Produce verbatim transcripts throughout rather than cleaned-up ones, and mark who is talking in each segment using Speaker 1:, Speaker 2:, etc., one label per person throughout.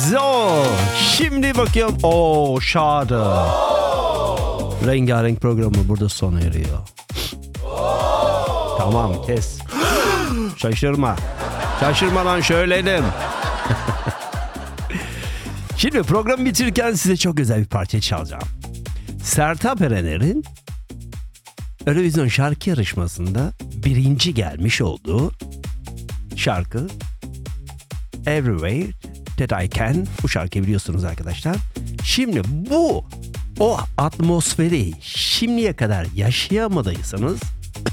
Speaker 1: So, şimdi bakıyorum. Oo, şadı. Rengarenk programı burada sona eriyor. Tamam, kes. Şaşırma. Şaşırmadan söyledim. Şimdi programı bitirirken size çok özel bir parça çalacağım. Sertab Erener'in Eurovision şarkı yarışmasında birinci gelmiş olduğu şarkı Everywhere That I Can. Bu şarkıyı biliyorsunuz arkadaşlar. Şimdi bu o atmosferi şimdiye kadar yaşayamadıysanız,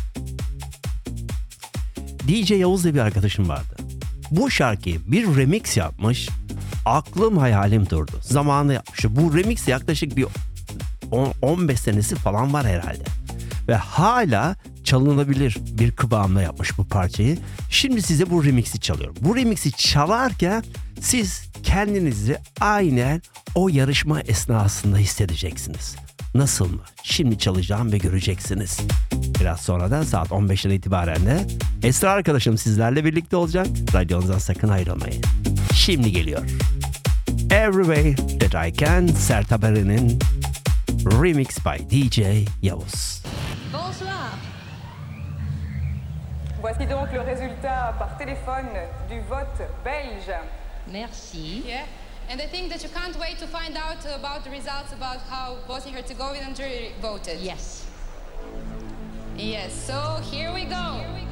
Speaker 1: D J Yavuz diye bir arkadaşım vardı. Bu şarkıyı bir remix yapmış. Aklım hayalim durdu. Zamanında yapmıştı. Bu remix yaklaşık bir on beş senesi falan var herhalde. Ve hala çalınabilir bir kıvamda yapmış bu parçayı. Şimdi size bu remix'i çalıyorum. Bu remix'i çalarken siz kendinizi aynen o yarışma esnasında hissedeceksiniz. Nasıl mı? Şimdi çalacağım ve göreceksiniz. Biraz sonra da saat on beşten itibaren de Esra arkadaşım sizlerle birlikte olacak. Radyonuzdan sakın ayrılmayın. Şimdi geliyor. Everywhere That I Can, Sertab Erener'in remix by D J Yavuz.
Speaker 2: Bonsoir.
Speaker 3: Voici donc le résultat par téléphone du vote belge.
Speaker 2: Merci.
Speaker 4: Yeah, and I think that you can't wait to find out about the results about how Bosnia-Herzegovina jury voted.
Speaker 2: Yes.
Speaker 4: Yes, so here we go. Here we go.